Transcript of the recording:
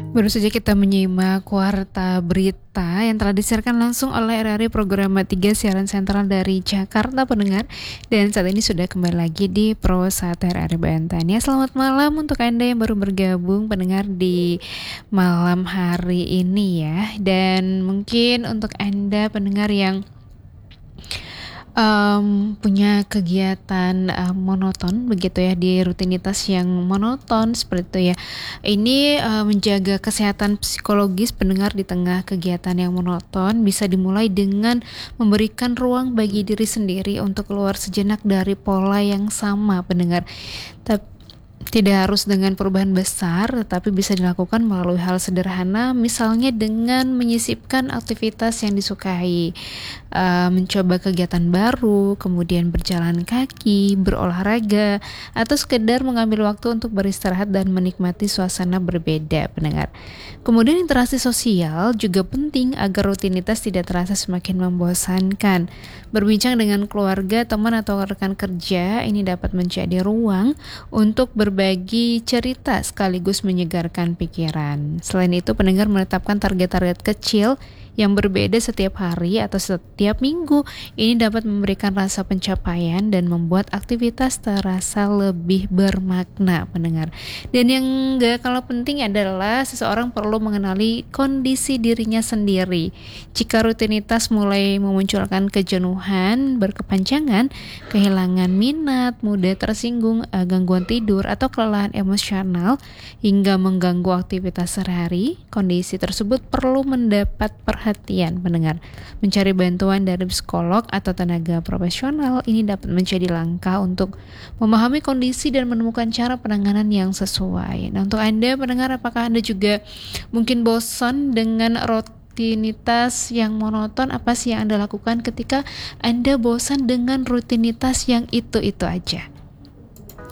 Baru saja kita menyimak Warta Berita yang telah disiarkan langsung oleh RRI Programa 3 Siaran Sentral dari Jakarta pendengar. Dan saat ini sudah kembali lagi di Pro 1 RRI Banten. Ya, selamat malam untuk Anda yang baru bergabung pendengar di malam hari ini ya. Dan mungkin untuk Anda pendengar yang punya kegiatan monoton begitu ya, di rutinitas yang monoton seperti itu ya. Ini menjaga kesehatan psikologis pendengar di tengah kegiatan yang monoton bisa dimulai dengan memberikan ruang bagi diri sendiri untuk keluar sejenak dari pola yang sama pendengar. Tidak harus dengan perubahan besar, tetapi bisa dilakukan melalui hal sederhana, misalnya dengan menyisipkan aktivitas yang disukai, mencoba kegiatan baru, kemudian berjalan kaki, berolahraga, atau sekedar mengambil waktu untuk beristirahat dan menikmati suasana berbeda, pendengar. Kemudian interaksi sosial juga penting agar rutinitas tidak terasa semakin membosankan. Berbincang dengan keluarga, teman, atau rekan kerja ini dapat menjadi ruang untuk berbagi cerita sekaligus menyegarkan pikiran. Selain itu, pendengar menetapkan target-target kecil yang berbeda setiap hari atau setiap minggu. Ini dapat memberikan rasa pencapaian dan membuat aktivitas terasa lebih bermakna, pendengar. Dan yang gak kalah penting adalah seseorang perlu mengenali kondisi dirinya sendiri. Jika rutinitas mulai memunculkan kejenuhan berkepanjangan, kehilangan minat, mudah tersinggung, gangguan tidur, atau kelelahan emosional hingga mengganggu aktivitas sehari-hari, kondisi tersebut perlu mendapat perhatian, pendengar. Mencari bantuan dari psikolog atau tenaga profesional ini dapat menjadi langkah untuk memahami kondisi dan menemukan cara penanganan yang sesuai. Nah, untuk Anda pendengar, apakah Anda juga mungkin bosan dengan rutinitas yang monoton? Apa sih yang Anda lakukan ketika Anda bosan dengan rutinitas yang itu-itu aja?